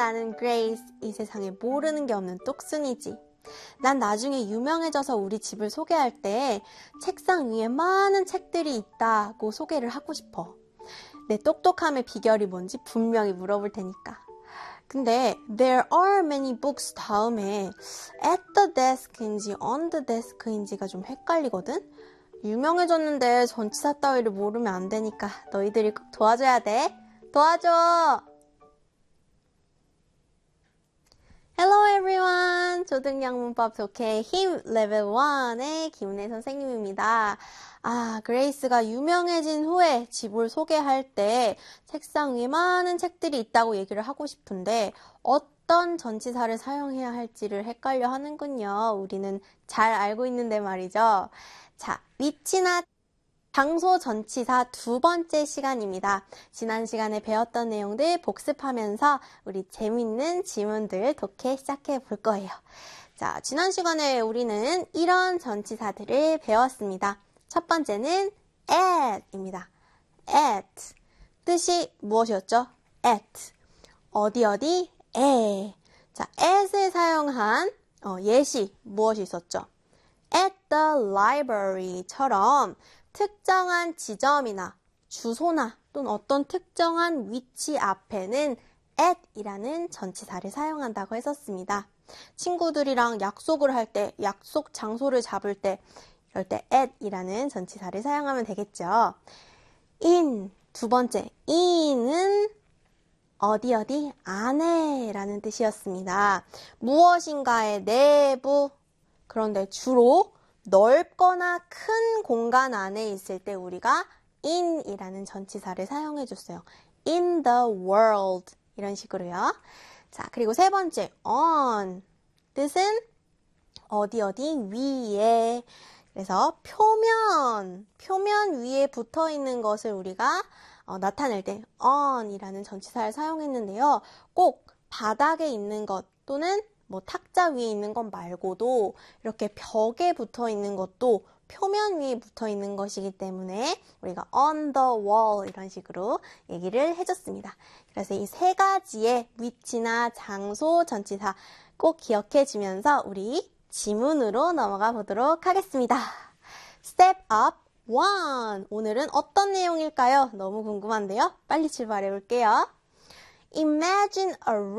나는 Grace. 이 세상에 모르는 게 없는 똑순이지. 난 나중에 유명해져서 우리 집을 소개할 때 책상 위에 많은 책들이 있다고 소개를 하고 싶어. 내 똑똑함의 비결이 뭔지 분명히 물어볼 테니까. 근데 there are many books 다음에 at the desk인지 on the desk인지가 좀 헷갈리거든? 유명해졌는데 전치사 따위를 모르면 안 되니까 너희들이 꼭 도와줘야 돼. 도와줘! Hello everyone! 초등영문법 좋게 힘 레벨 1의 김은혜 선생님입니다. 그레이스가 유명해진 후에 집을 소개할 때 책상 위에 많은 책들이 있다고 얘기를 하고 싶은데 어떤 전치사를 사용해야 할지를 헷갈려 하는군요. 우리는 잘 알고 있는데 말이죠. 자, 위치나 장소 전치사 두 번째 시간입니다. 지난 시간에 배웠던 내용들 복습하면서 우리 재밌는 지문들 독해 시작해 볼 거예요. 자, 지난 시간에 우리는 이런 전치사들을 배웠습니다. 첫 번째는 at입니다. at. 뜻이 무엇이었죠? at. 어디, 에. 자, at을 사용한 예시 무엇이 있었죠? at the library처럼 특정한 지점이나 주소나 또는 어떤 특정한 위치 앞에는 at이라는 전치사를 사용한다고 했었습니다. 친구들이랑 약속을 할 때, 약속 장소를 잡을 때 이럴 때 at이라는 전치사를 사용하면 되겠죠. in, 두 번째, in은 어디 안에라는 뜻이었습니다. 무엇인가의 내부, 그런데 주로 넓거나 큰 공간 안에 있을 때 우리가 in이라는 전치사를 사용해 줬어요. in the world 이런 식으로요. 자, 그리고 세 번째 on 뜻은 어디 위에. 그래서 표면 위에 붙어 있는 것을 우리가 나타낼 때 on이라는 전치사를 사용했는데요. 꼭 바닥에 있는 것 또는 탁자 위에 있는 것 말고도 이렇게 벽에 붙어 있는 것도 표면 위에 붙어 있는 것이기 때문에 우리가 on the wall 이런 식으로 얘기를 해줬습니다. 그래서 이 세 가지의 위치나 장소 전치사 꼭 기억해 주면서 우리 지문으로 넘어가 보도록 하겠습니다. Step up 1. 오늘은 어떤 내용일까요? 너무 궁금한데요. 빨리 출발해 볼게요. Imagine a